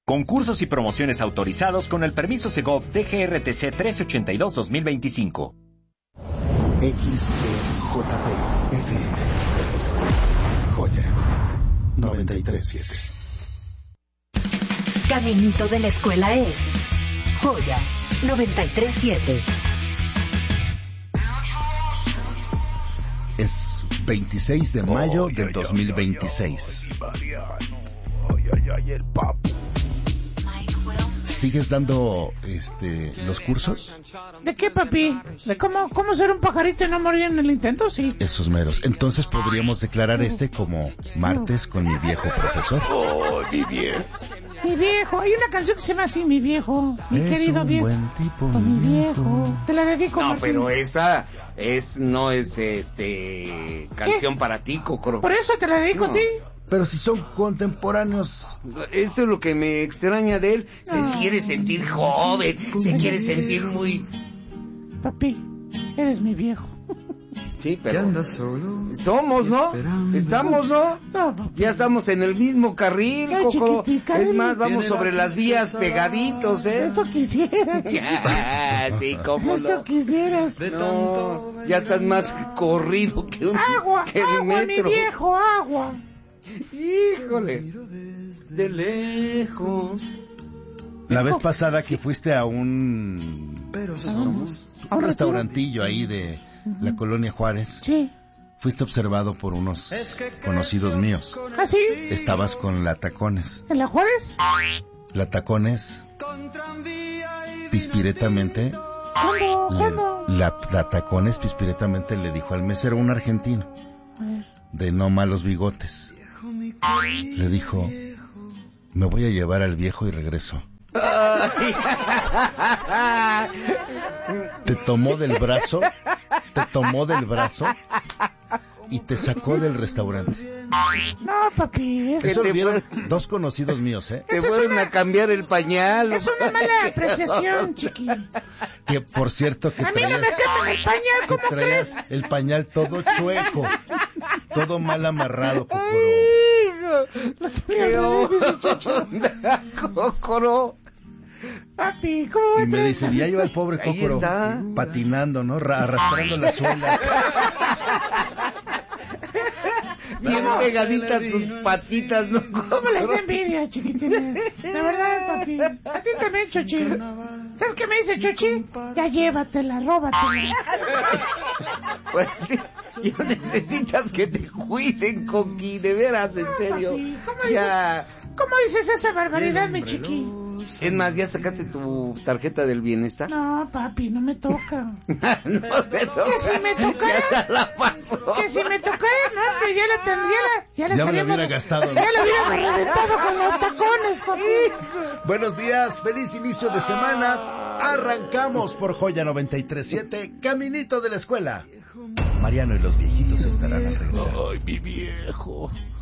Concursos y promociones autorizados con el permiso Segov DGRTC 1382-2025. XEJP FM Joya 93.7. Caminito de la escuela es Joya 93.7. Es 26 de mayo del 2026. El papu. ¿Sigues dando los cursos? ¿De qué, papi? ¿De cómo ser un pajarito y no morir en el intento? Sí. Esos meros. Entonces podríamos declarar como martes con mi viejo profesor. ¡Oh, mi viejo! Mi viejo. Hay una canción que se llama así, mi viejo. Mi querido un viejo. Buen tipo, mi viejo. Te la dedico, No, Martín. pero esa no es canción para ti, Cocoro. Por eso te la dedico a ti. Pero si son contemporáneos. Eso es lo que me extraña de él. Se quiere sentir joven, se quiere sentir muy... Papi, eres mi viejo. Sí, pero somos, ¿no? Estamos, ¿no? No, papi. Ya estamos en el mismo carril, Ay, Cocoro. chiquitica, Es más, vamos sobre las vías pegaditos, ¿eh? Eso quisieras. Ya, sí, cómo Eso no. quisieras. No, ya estás más corrido que un Agua, que el agua, mi metro. viejo, agua. Híjole, de lejos. La vez pasada que fuiste a un restaurantillo ahí de la colonia Juárez, Sí. fuiste observado por unos conocidos míos. ¿Ah, sí? Estabas con la Tacones. ¿En la Juárez? La Tacones, pispiretamente, ¿Cuándo? la Tacones pispiretamente le dijo al mesero, un argentino, A ver. de no malos bigotes. Le dijo, me voy a llevar al viejo y regreso. Te tomó del brazo y te sacó del restaurante. No, papi, Eso te lo vieron dos conocidos míos, Te fueron a cambiar el pañal. es una mala apreciación, chiqui. Que por cierto que A mí no me cambian el pañal, que ¿cómo crees? traías el pañal todo chueco, todo mal amarrado, Cocoro. ¿Qué onda, Cocoro? Papi, ¿cómo Y me dice, ya lleva el pobre Ahí Cocoro está. patinando, ¿no? Arrastrando las suelas. Bien pegaditas tus patitas, ¿no? ¿Cómo les envidia, chiquitines? De verdad, papi. A ti también, Chuchi. ¿Sabes qué me dice Chuchi? Ya llévatela, róbatela. Pues sí, ya necesitas que te cuiden, Coqui, de veras, en serio. Papi, ¿cómo Ya. ¿Cómo dices esa barbaridad, mi chiqui? Es más, ¿ya sacaste tu tarjeta del bienestar? No, papi, no me toca. No, pero... Que si me tocara... Ya se la pasó. Que si me tocara, no, hombre, ya la tendría, ya la Ya me la estaríamos- hubiera gastado, ¿no? Ya la hubiéramos reventado con los tacones, papi. Buenos días, feliz inicio de semana. Arrancamos por Joya 93.7, caminito de la escuela. Mariano y los viejitos estarán al regresar. Ay, mi viejo.